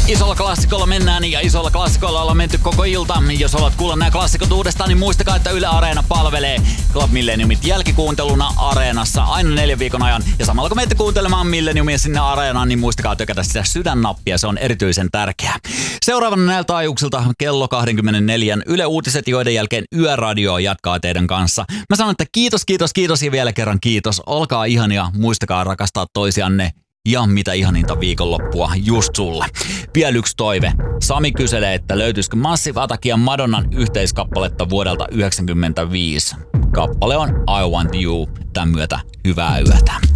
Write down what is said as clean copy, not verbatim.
Isolla klassikolla mennään ja isolla klassikolla ollaan menty koko ilta. Jos haluat kuulla nämä klassikot uudestaan, niin muistakaa, että Yle Areena palvelee Club Millenniumit jälkikuunteluna Areenassa aina 4 viikon ajan. Ja samalla kun menette kuuntelemaan Millenniumia sinne Areenaan, niin muistakaa tökätä sitä sydännappia, se on erityisen tärkeää. Seuraavana näiltä taajuuksilta kello 24 Yle Uutiset, joiden jälkeen Yöradio jatkaa teidän kanssa. Mä sanon, että kiitos ja vielä kerran kiitos. Olkaa ihania, muistakaa rakastaa toisianne. Ja mitä ihaninta viikonloppua just sulle. Vielä yksi toive. Sami kyselee, että löytyisikö Massive Attackin Madonnan yhteiskappaletta vuodelta 1995. Kappale on I Want You. Tämän myötä hyvää yötä.